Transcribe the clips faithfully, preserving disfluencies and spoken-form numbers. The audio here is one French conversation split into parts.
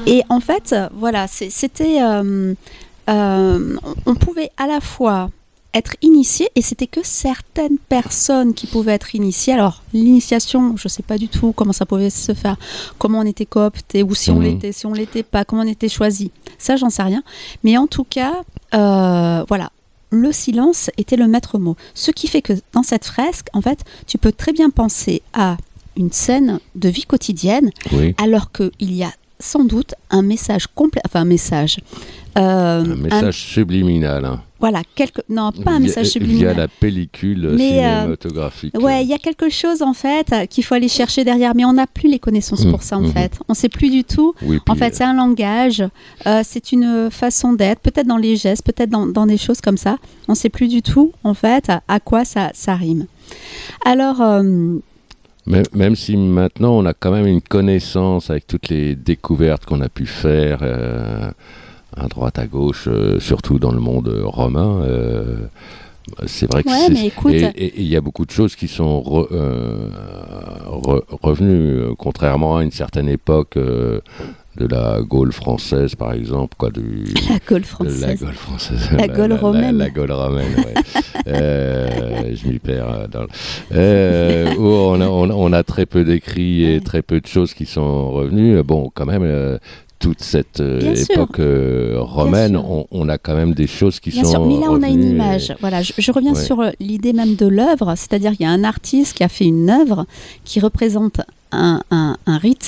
Et en fait, voilà, c'est, c'était, euh, euh, on pouvait à la fois être initié, et c'était que certaines personnes qui pouvaient être initiées. Alors, l'initiation, je ne sais pas du tout comment ça pouvait se faire, comment on était coopté, ou si on Mmh. l'était, si on ne l'était pas, comment on était choisi. Ça, j'en sais rien. Mais en tout cas, euh, voilà, le silence était le maître mot. Ce qui fait que dans cette fresque, en fait, tu peux très bien penser à une scène de vie quotidienne, Oui. alors qu'il y a sans doute un message complet, enfin un message... Euh, Un message un, subliminal. Hein. Voilà, quelque, non, pas un via, message subliminal. Via la pellicule mais, cinématographique. Euh, ouais, il y a quelque chose en fait qu'il faut aller chercher derrière, mais on n'a plus les connaissances mmh, pour ça en mmh. fait. On ne sait plus du tout. Oui, en puis, fait, c'est un langage, euh, c'est une façon d'être, peut-être dans les gestes, peut-être dans, dans des choses comme ça. On ne sait plus du tout en fait à, à quoi ça, ça rime. Alors... Euh, Même, même si maintenant on a quand même une connaissance avec toutes les découvertes qu'on a pu faire euh, à droite, à gauche, euh, surtout dans le monde romain, euh, c'est vrai que ouais, c'est... mais écoute... Et il y a beaucoup de choses qui sont re, euh, re, revenues, euh, contrairement à une certaine époque... Euh, de la Gaule française, par exemple, quoi, du, la Gaule française, la Gaule française, la Gaule la, romaine, la, la Gaule romaine, ouais. euh, je m'y perds. Dans le... euh, où on a, on, a, on a très peu d'écrits et très peu de choses qui sont revenues. Bon, quand même. Euh, toute cette euh, époque euh, romaine, on, on a quand même des choses qui Bien sont sûr, mais là on a une image. Et... Voilà, je, je reviens ouais. sur l'idée même de l'œuvre, c'est-à-dire qu'il y a un artiste qui a fait une œuvre qui représente un, un, un rite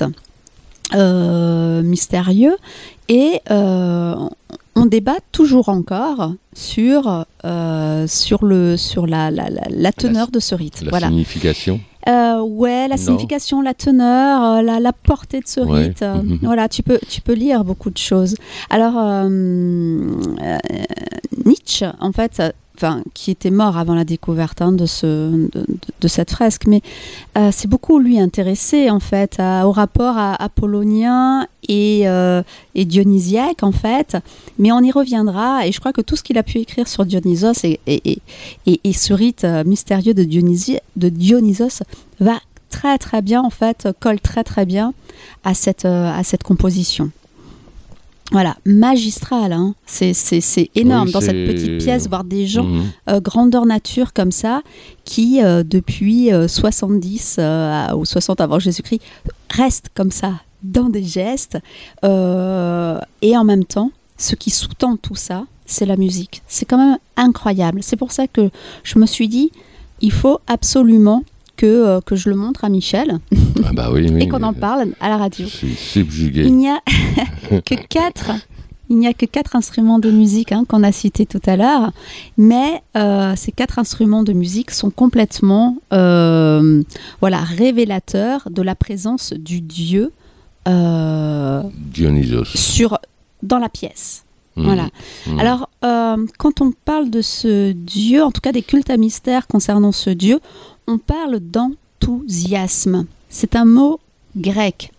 euh, mystérieux, et euh, on débat toujours encore sur, euh, sur, le, sur la, la, la, la teneur la, de ce rite. La voilà. signification. Euh, ouais, la non. signification, la teneur, euh, la, la portée de ce ouais. rite. Euh, mmh. Voilà, tu peux, tu peux lire beaucoup de choses. Alors, euh, euh, Nietzsche, en fait, enfin, qui était mort avant la découverte hein, de, ce, de, de, de cette fresque, mais euh, c'est beaucoup lui intéressé en fait à, au rapport à apollonien et, euh, et dionysiaque en fait. Mais on y reviendra, et je crois que tout ce qu'il a pu écrire sur Dionysos et, et, et, et, et ce rite mystérieux de, Dionysi, de Dionysos va très très bien en fait, colle très très bien à cette, euh, à cette composition. Voilà, magistral, hein. c'est, c'est, c'est énorme oui, dans c'est... cette petite pièce, voir des gens mmh. euh, grandeur nature comme ça, qui euh, depuis euh, soixante-dix euh, ou soixante avant Jésus-Christ restent comme ça dans des gestes, euh, et en même temps, ce qui sous-tend tout ça, c'est la musique. C'est quand même incroyable. C'est pour ça que je me suis dit, il faut absolument que, euh, que je le montre à Michel ah bah oui, oui, et qu'on en parle à la radio. Je suis subjugué. Il n'y a que quatre, il n'y a que quatre instruments de musique hein, qu'on a cités tout à l'heure, mais euh, ces quatre instruments de musique sont complètement euh, voilà, révélateurs de la présence du dieu euh, Dionysos sur, dans la pièce. Mmh. Voilà. Mmh. Alors, euh, quand on parle de ce dieu, en tout cas des cultes à mystère concernant ce dieu, on parle d'enthousiasme. C'est un mot grec,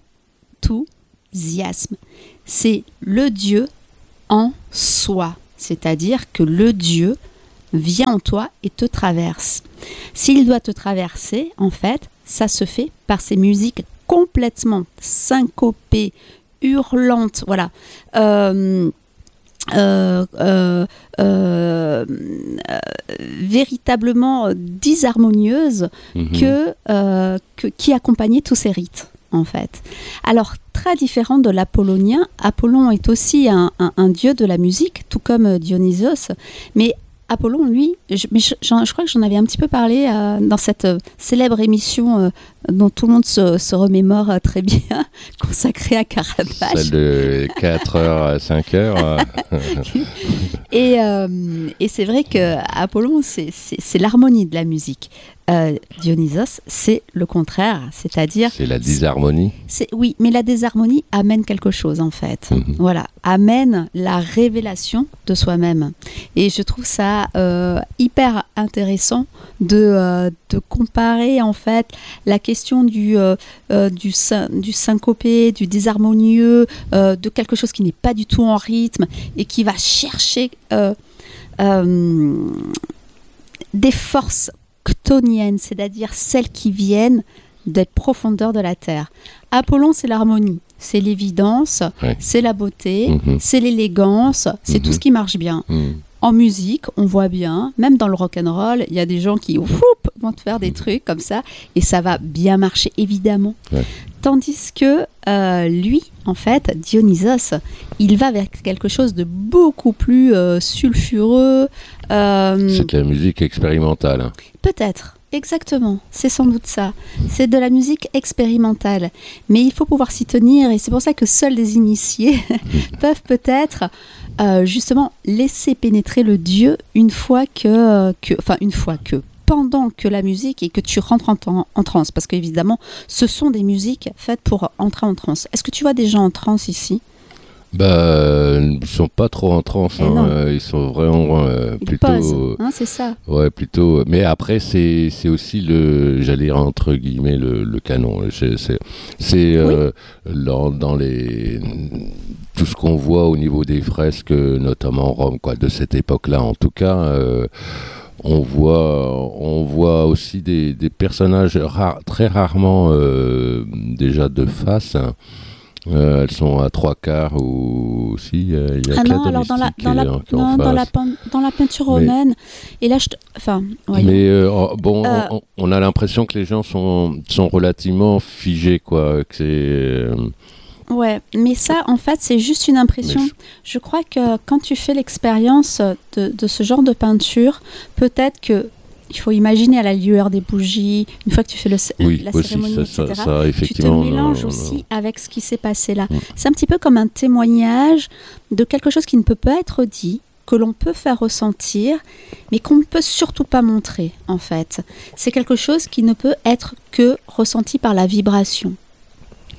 enthousiasme. C'est le Dieu en soi, c'est-à-dire que le Dieu vient en toi et te traverse. S'il doit te traverser, en fait, ça se fait par ces musiques complètement syncopées, hurlantes, voilà. Euh, Euh, euh, euh, euh, véritablement disharmonieuse mmh. que, euh, que, qui accompagnait tous ces rites en fait. Alors très différent de l'apollonien, Apollon est aussi un, un, un dieu de la musique, tout comme Dionysos, mais Apollon, lui, je, mais je, je crois que j'en avais un petit peu parlé euh, dans cette euh, célèbre émission euh, dont tout le monde se, se remémore euh, très bien, consacrée à Caravage. Celle de quatre heures à cinq heures. et, euh, et c'est vrai qu'Apollon, c'est, c'est, c'est l'harmonie de la musique. Euh, Dionysos, c'est le contraire, c'est-à-dire... C'est la désharmonie. C'est, oui, mais la désharmonie amène quelque chose, en fait. Mm-hmm. Voilà, amène la révélation de soi-même. Et je trouve ça euh, hyper intéressant de, euh, de comparer, en fait, la question du, euh, euh, du, du syncopé, du désharmonieux, euh, de quelque chose qui n'est pas du tout en rythme et qui va chercher euh, euh, des forces chthoniennes, c'est-à-dire celles qui viennent des profondeurs de la terre. Apollon, c'est l'harmonie, c'est l'évidence, ouais. c'est la beauté, mm-hmm. c'est l'élégance, c'est mm-hmm. tout ce qui marche bien. Mm. En musique, on voit bien, même dans le rock'n'roll, il y a des gens qui ouf, vont te faire des trucs comme ça, et ça va bien marcher, évidemment. Ouais. Tandis que euh, lui, en fait, Dionysos, il va vers quelque chose de beaucoup plus euh, sulfureux. Euh, c'est de la musique expérimentale. Hein. Peut-être. Exactement, c'est sans doute ça. C'est de la musique expérimentale. Mais il faut pouvoir s'y tenir et c'est pour ça que seuls les initiés peuvent peut-être euh, justement laisser pénétrer le Dieu une fois que, que... Enfin, une fois que... pendant que la musique et que tu rentres en, en, en transe. Parce qu'évidemment, ce sont des musiques faites pour entrer en transe. Est-ce que tu vois des gens en transe ici ? Bah, ils sont pas trop en transe, hein. euh, ils sont vraiment euh, ils plutôt. Posent, hein, c'est ça. Ouais, plutôt. Mais après, c'est c'est aussi le, j'allais dire entre guillemets le, le canon. C'est c'est, c'est euh, oui. dans, dans les tout ce qu'on voit au niveau des fresques, notamment Rome, quoi, de cette époque-là, en tout cas. Euh, On voit, on voit aussi des, des personnages rares, très rarement euh, déjà de face. Hein. Euh, elles sont à trois quarts ou si il y a, y a ah que non, la alors dans la dans la, non, non, dans la dans la peinture romaine mais, et là je te, enfin ouais, mais euh, bon euh, on, on a l'impression que les gens sont sont relativement figés quoi, que c'est euh, ouais, mais ça, en fait, c'est juste une impression. Je... je crois que quand tu fais l'expérience de, de ce genre de peinture, peut-être que il faut imaginer à la lueur des bougies, une fois que tu fais le, oui, la aussi, cérémonie, ça, et cetera, ça, ça, effectivement, tu te mélanges non, aussi non. avec ce qui s'est passé là. Mm. C'est un petit peu comme un témoignage de quelque chose qui ne peut pas être dit, que l'on peut faire ressentir, mais qu'on ne peut surtout pas montrer, en fait. C'est quelque chose qui ne peut être que ressenti par la vibration.